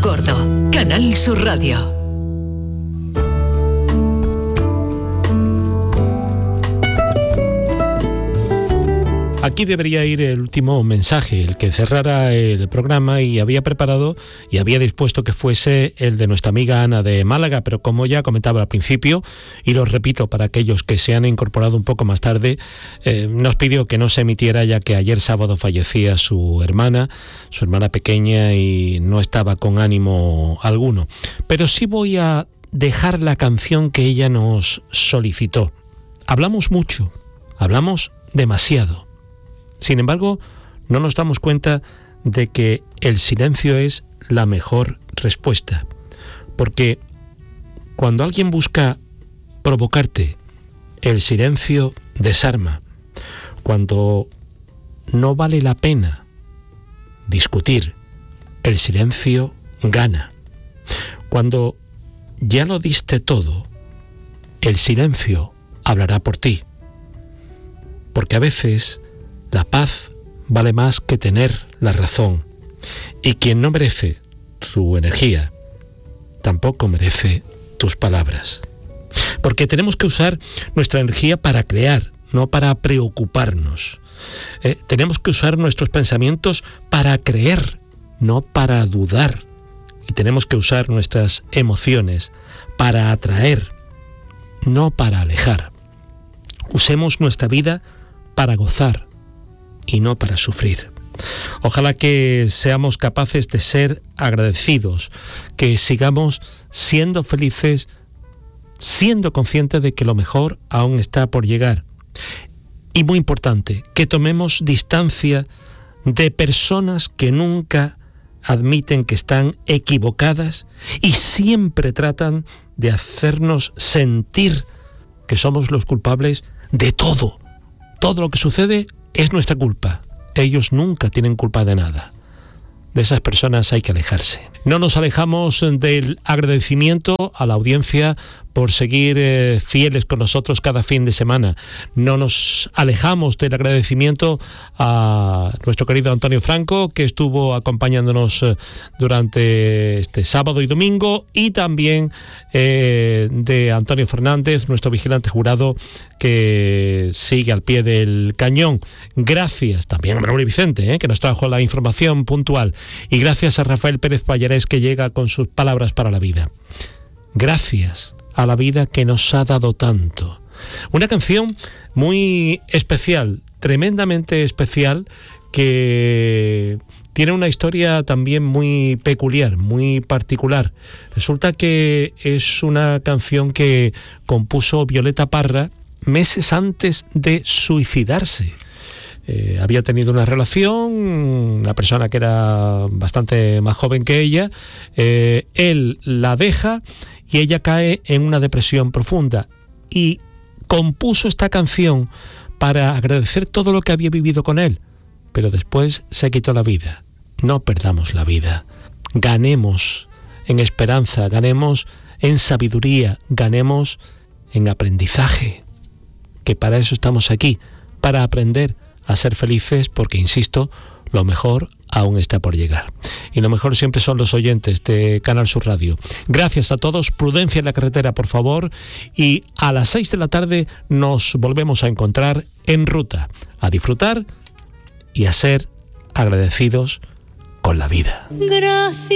Gordo, Canal Sur Radio. Aquí debería ir el último mensaje, el que cerrara el programa, y había preparado y había dispuesto que fuese el de nuestra amiga Ana de Málaga, pero como ya comentaba al principio, y lo repito para aquellos que se han incorporado un poco más tarde, nos pidió que no se emitiera ya que ayer sábado fallecía su hermana pequeña, y no estaba con ánimo alguno. Pero sí voy a dejar la canción que ella nos solicitó. Hablamos mucho, hablamos demasiado. Sin embargo, no nos damos cuenta de que el silencio es la mejor respuesta. Porque cuando alguien busca provocarte, el silencio desarma. Cuando no vale la pena discutir, el silencio gana. Cuando ya lo diste todo, el silencio hablará por ti. Porque a veces la paz vale más que tener la razón, y quien no merece tu energía, tampoco merece tus palabras. Porque tenemos que usar nuestra energía para crear, no para preocuparnos. Tenemos que usar nuestros pensamientos para creer, no para dudar. Y tenemos que usar nuestras emociones para atraer, no para alejar. Usemos nuestra vida para gozar y no para sufrir. Ojalá que seamos capaces de ser agradecidos, que sigamos siendo felices, siendo conscientes de que lo mejor aún está por llegar. Y muy importante, que tomemos distancia de personas que nunca admiten que están equivocadas y siempre tratan de hacernos sentir que somos los culpables de todo. Todo lo que sucede es nuestra culpa. Ellos nunca tienen culpa de nada. De esas personas hay que alejarse. No nos alejamos del agradecimiento a la audiencia por seguir fieles con nosotros cada fin de semana. No nos alejamos del agradecimiento a nuestro querido Antonio Franco, que estuvo acompañándonos durante este sábado y domingo, y también de Antonio Fernández, nuestro vigilante jurado, que sigue al pie del cañón. Gracias también a Manuel Vicente, que nos trajo la información puntual, y gracias a Rafael Pérez Pallarés, que llega con sus palabras para la vida. Gracias a la vida que nos ha dado tanto. Una canción muy especial, tremendamente especial, que tiene una historia también muy peculiar, muy particular. Resulta que es una canción que compuso Violeta Parra meses antes de suicidarse. Había tenido una relación, una persona que era bastante más joven que ella, él la deja y ella cae en una depresión profunda, y compuso esta canción para agradecer todo lo que había vivido con él, pero después se quitó la vida. No perdamos la vida, ganemos en esperanza, ganemos en sabiduría, ganemos en aprendizaje, que para eso estamos aquí, para aprender a ser felices, porque, insisto, lo mejor aún está por llegar. Y lo mejor siempre son los oyentes de Canal Sur Radio. Gracias a todos, prudencia en la carretera, por favor, y a las 6 de la tarde nos volvemos a encontrar en ruta, a disfrutar y a ser agradecidos con la vida. Gracias.